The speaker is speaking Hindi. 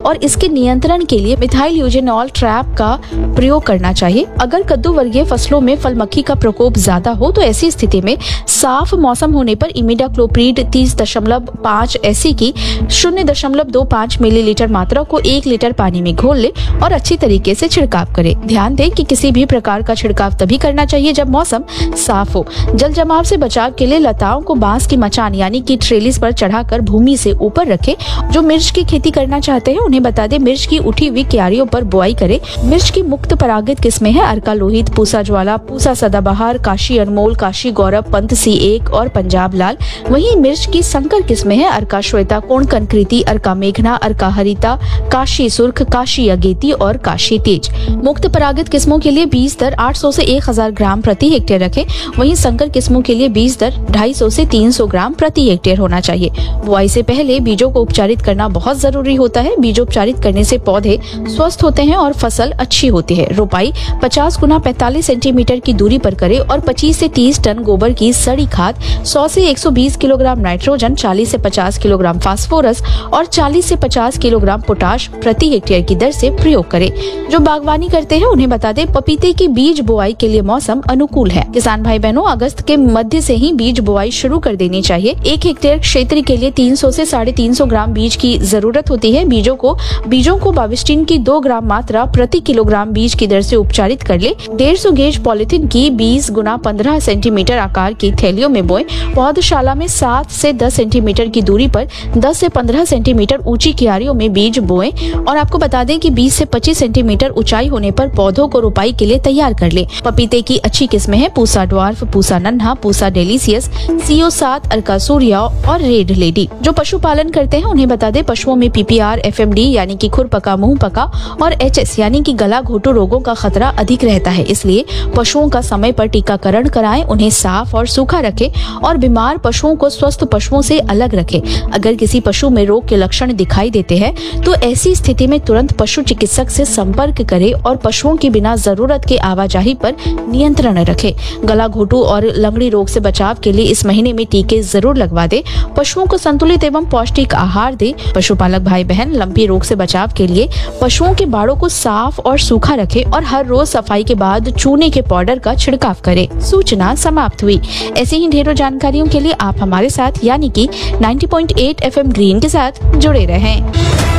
और इसके नियंत्रण के लिए मिथाइल यूजेनॉल ट्रैप का प्रयोग करना चाहिए। अगर कद्दू वर्गीय फसलों में फल मक्खी का प्रकोप ज्यादा हो तो ऐसी स्थिति में साफ मौसम होने पर इमिडाक्लोप्रिड 30.5 एसई की 0.25 मिलीलीटर मात्रा को 1 लीटर पानी में घोल ले और अच्छी तरीके से छिड़काव करे। ध्यान दें कि किसी भी प्रकार का छिड़काव तभी करना चाहिए जब मौसम साफ हो। जल जमाव से बचाव के लिए लताओं को बांस की मचान यानी कि ट्रेलिस पर चढ़ाकर भूमि से ऊपर रखें। जो मिर्च की खेती करना चाहते हैं उन्हें बता दें मिर्च की उठी हुई क्यारियों पर बुआई करें। मिर्च की मुक्त परागित किस्में हैं अर्का लोहित, पूसा ज्वाला, पूसा सदाबहार, काशी अनमोल, काशी गौरव, पंत C1 और पंजाब लाल। वहीं मिर्च की संकर किस्में हैं अर्का श्वेता, कोणकन कृति, अर्का मेघना, अर्का हरिता, काशी सुर्ख, काशी अगेती और काशी तेज। मुक्त परागित किस्मों के लिए बीज दर 800 से 1000 ग्राम प्रति हेक्टेयर रखें। वहीं संकर किस्मों के लिए बीज दर 250 से 300 ग्राम प्रति हेक्टेयर होना चाहिए। बुआई से पहले बीजों को उपचारित करना बहुत जरूरी होता है। बीजोपचारित करने से पौधे स्वस्थ होते हैं और फसल अच्छी होती है। रोपाई 50 गुना 45 सेंटीमीटर की दूरी पर करें और 25 से 30 टन गोबर की सड़ी खाद, 100 से 120 किलोग्राम नाइट्रोजन, 40 से 50 किलोग्राम फास्फोरस और 40 से 50 किलोग्राम पोटाश प्रति हेक्टेयर की दर से प्रयोग करें। जो बागवानी करते हैं उन्हें बता दें पपीते की बीज बुआई के लिए मौसम अनुकूल है। किसान भाई बहनों, अगस्त के मध्य से ही बीज बुआई शुरू कर देनी चाहिए। 1 हेक्टेयर क्षेत्र के लिए 300 से 350 ग्राम बीज की जरूरत होती है। बीजों को बाविस्टिन की 2 ग्राम मात्रा प्रति किलोग्राम बीज की दर से उपचारित कर ले। 150 गेज पॉलिथीन की 20 गुना 15 सेंटीमीटर आकार की थैलियों में बोएं। पौधशाला में 7 से 10 सेंटीमीटर की दूरी पर 10 से 15 सेंटीमीटर ऊंची क्यारियों में बीज बोएं। और आपको बता दें कि 20 से 25 सेंटीमीटर ऊंचाई होने पर पौधों को रोपाई के लिए तैयार कर ले। पपीते की अच्छी किस्में हैं पूसा ड्वार्फ, पूसा नन्हा, पूसा डेलीसियस, CO7, अर्का सूर्या और रेड लेडी। जो पशुपालन करते हैं उन्हें बता दें पशुओं में PPR, FMD यानी कि खुरपका, मुंह पका और HS यानी कि गला घोटू रोगों का खतरा अधिक रहता है। इसलिए पशुओं का समय पर टीकाकरण कराएं, उन्हें साफ और सूखा रखें और बीमार पशुओं को स्वस्थ पशुओं से अलग रखें। अगर किसी पशु में रोग के लक्षण दिखाई देते हैं तो ऐसी स्थिति में तुरंत पशु चिकित्सक से संपर्क करें और पशुओं की बिना जरूरत के आवाजाही पर नियंत्रण रखें। गला घोटू और लंगड़ी रोग से बचाव के लिए इस महीने में टीके जरूर लगवा दें। पशुओं को संतुलित एवं पौष्टिक आहार दें। पशुपालक भाई बहन, लंपी रोग से बचाव के लिए पशुओं के बाड़ों को साफ और सूखा रखें और हर रोज सफाई के बाद चूने के पाउडर का छिड़काव करें। सूचना समाप्त हुई। ऐसी ही ढेरों जानकारियों के लिए आप हमारे साथ यानी कि 90.8 FM ग्रीन के साथ जुड़े रहें।